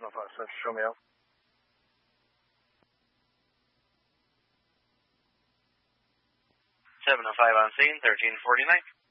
705, show me out. 705 on scene, 1349.